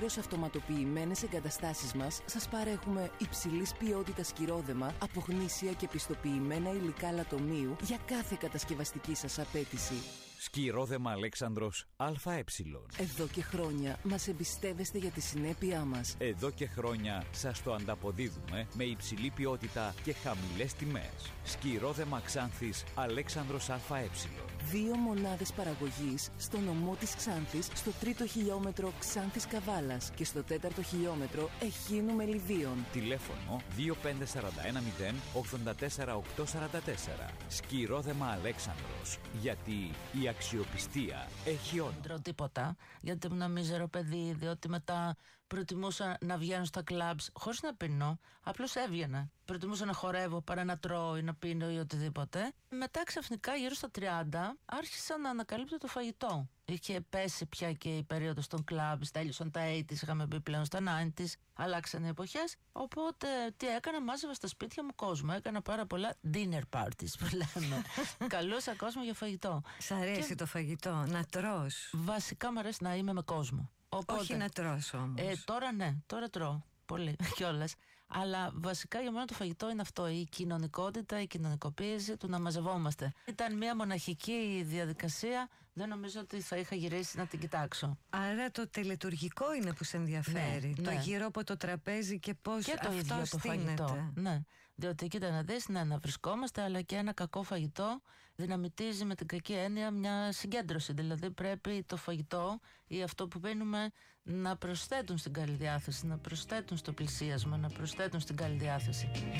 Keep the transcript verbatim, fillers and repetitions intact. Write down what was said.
πλήρως αυτοματοποιημένες εγκαταστάσεις μας σας παρέχουμε υψηλής ποιότητας κυρόδεμα από γνήσια και πιστοποιημένα υλικά λατομείου για κάθε κατασκευαστική σας απέτηση. Σκυρόδεμα Αλέξανδρος ΑΕ. Εδώ και χρόνια μας εμπιστεύεστε για τη συνέπειά μας. Εδώ και χρόνια σας το ανταποδίδουμε με υψηλή ποιότητα και χαμηλές τιμές. Σκυρόδεμα Ξάνθης Αλέξανδρος ΑΕ. Δύο μονάδες παραγωγής στο νομό της Ξάνθης, στο τρίτο χιλιόμετρο Ξάνθης Καβάλας και στο τέταρτο χιλιόμετρο Εχίνου Μελιδίων. Τηλέφωνο δύο πέντε τέσσερα ένα μηδέν ογδόντα τέσσερα οκτακόσια σαράντα τέσσερα. Σκυρόδεμα Αλέξανδρος. Γιατί η αξιοπιστία έχει όνομα. Δεν τρώω τίποτα, γιατί ήμουν ένα μίζερο παιδί, διότι μετά προτιμούσα να βγαίνω στα κλαμπς χωρίς να πίνω. Απλώς έβγαινα. Προτιμούσα να χορεύω παρά να τρώω ή να πίνω ή οτιδήποτε. Μετά ξαφνικά γύρω στα τριάντα άρχισα να ανακαλύπτω το φαγητό. Είχε πέσει πια και η περίοδος των κλαμπς, τέλειωσαν τα ογδόντα, είχαμε μπει πλέον στα ενενήντα, αλλάξαν οι εποχές. Οπότε τι έκανα, μάζευα στα σπίτια μου κόσμο. Έκανα πάρα πολλά dinner parties που λέμε. Καλούσα κόσμο για φαγητό. Σ' αρέσει και το φαγητό, να τρως? Βασικά μου αρέσει να είμαι με κόσμο. Οπότε, όχι να τρως όμως. Ε, τώρα ναι, τώρα τρώω. Πολύ κιόλας. Αλλά βασικά για μένα το φαγητό είναι αυτό. Η κοινωνικότητα, η κοινωνικοποίηση του να μαζευόμαστε. Ήταν μια μοναχική διαδικασία. Δεν νομίζω ότι θα είχα γυρίσει να την κοιτάξω. Άρα το τελετουργικό είναι που σε ενδιαφέρει. Ναι, το ναι. γύρω από το τραπέζι και πώς και το αυτό ίδιο το στείνεται. φαγητό. Ναι. Διότι κοίτα να δεις, ναι, να βρισκόμαστε, αλλά και ένα κακό φαγητό δυναμητίζει με την κακή έννοια μια συγκέντρωση. Δηλαδή πρέπει το φαγητό ή αυτό που πίνουμε να προσθέτουν στην καλή διάθεση, να προσθέτουν στο πλησίασμα, να προσθέτουν στην καλή διάθεση.